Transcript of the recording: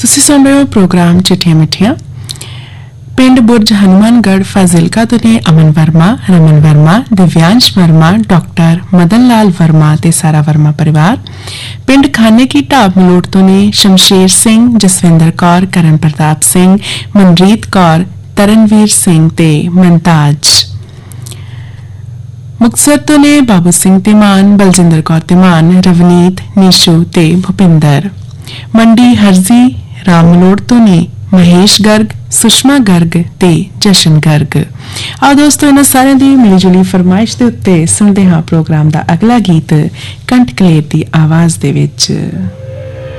ਤੁਸੀਂ ਸੁਣ ਰਹੇ ਹੋ ਪ੍ਰੋਗਰਾਮ ਚਿੱਠੀਆਂ ਮਿੱਠੀਆਂ। ਪਿੰਡ ਬੁਰਜ ਹਨੂਮਾਨਗੜ੍ਹ ਫਾਜ਼ਿਲਕਾ ਤੋਂ ਨੇ ਅਮਨ ਵਰਮਾ, ਰਮਨ ਵਰਮਾ, ਦਿਵਿਆਂਸ਼ ਵਰਮਾ, ਡਾਕਟਰ ਮਦਨ ਲਾਲ ਵਰਮਾ ਤੇ ਸਾਰਾ ਵਰਮਾ ਪਰਿਵਾਰ। ਪਿੰਡ ਖਾਨੇ ਕੀ ਢਾਬ ਮਲੋਟ ਤੋਂ ਨੇ ਸ਼ਮਸ਼ੇਰ ਸਿੰਘ, ਜਸਵਿੰਦਰ ਕੌਰ, ਕਰਨ ਪ੍ਰਤਾਪ ਸਿੰਘ, ਮਨਰੀਤ ਕੌਰ, ਤਰਨਵੀਰ ਸਿੰਘ ਤੇ ਮਨਤਾਜ। ਮੁਕਤਸਰ ਤੋਂ ਨੇ ਬਾਬੂ ਸਿੰਘ ਧੀਮਾਨ, ਬਲਜਿੰਦਰ ਕੌਰ ਧੀਮਾਨ, ਰਵਨੀਤ, ਨੀਸ਼ੂ ਤੇ ਭੁਪਿੰਦਰ। ਮੰਡੀ ਹਰਜੀ ਰਾਮ ਮਲੋਟ ਤੋਂ ਨੇ ਮਹੇਸ਼ ਗਰਗ, ਸੁਸ਼ਮਾ ਗਰਗ ਤੇ ਜਸ਼ਨ ਗਰਗ। ਆਓ ਦੋਸਤੋ, ਇਹਨਾਂ ਸਾਰਿਆਂ ਦੀ ਮਿਲੀ ਜੁਲੀ ਫਰਮਾਇਸ਼ ਦੇ ਉੱਤੇ ਸੁਣਦੇ ਹਾਂ ਪ੍ਰੋਗਰਾਮ ਦਾ ਅਗਲਾ ਗੀਤ ਕੰਠ ਕਲੇਰ ਦੀ ਆਵਾਜ਼ ਦੇ ਵਿੱਚ।